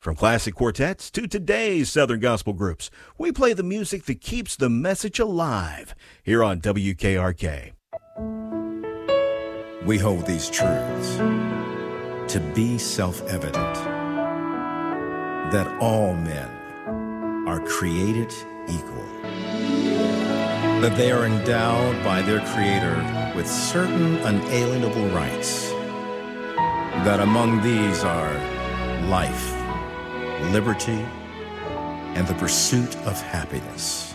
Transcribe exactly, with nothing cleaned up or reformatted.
From classic quartets to today's Southern gospel groups, we play the music that keeps the message alive here on W K R K. We hold these truths to be self-evident, that all men are created equal, that they are endowed by their Creator with certain unalienable rights, that among these are life, liberty, and the pursuit of happiness.